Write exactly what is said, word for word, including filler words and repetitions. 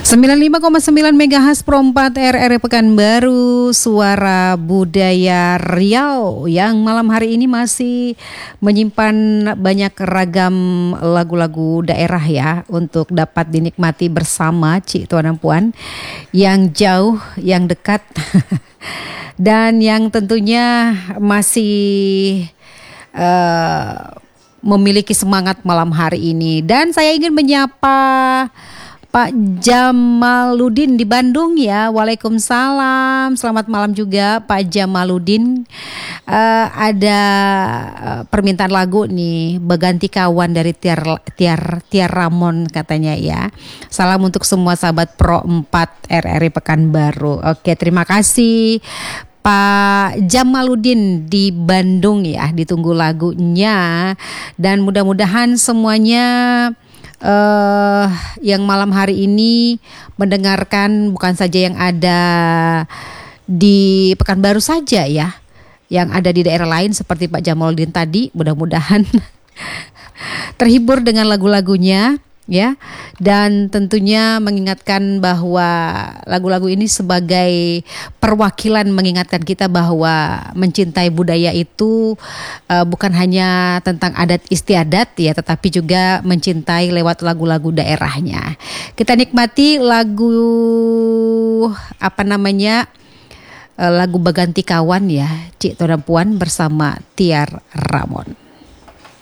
sembilan puluh lima koma sembilan megahertz Pro empat R R Pekanbaru, suara budaya Riau yang malam hari ini masih menyimpan banyak ragam lagu-lagu daerah ya untuk dapat dinikmati bersama Cik Tuan dan Puan yang jauh, yang dekat dan yang tentunya masih uh, memiliki semangat malam hari ini. Dan saya ingin menyapa Pak Jamaludin di Bandung ya. Waalaikumsalam. Selamat malam juga Pak Jamaludin. Uh, ada uh, permintaan lagu nih, Beganti Kawan dari Tiar Tiar Tiar Ramon katanya ya. Salam untuk semua sahabat Pro empat R R I Pekanbaru. Oke, terima kasih Pak Jamaludin di Bandung ya. Ditunggu lagunya dan mudah-mudahan semuanya Uh, yang malam hari ini mendengarkan bukan saja yang ada di Pekanbaru saja ya, yang ada di daerah lain seperti Pak Jamaludin tadi, mudah-mudahan terhibur dengan lagu-lagunya ya, dan tentunya mengingatkan bahwa lagu-lagu ini sebagai perwakilan mengingatkan kita bahwa mencintai budaya itu uh, bukan hanya tentang adat istiadat ya, tetapi juga mencintai lewat lagu-lagu daerahnya. Kita nikmati lagu apa namanya uh, lagu Beganti Kawan ya, Cik Tuan dan Puan bersama Tiar Ramon.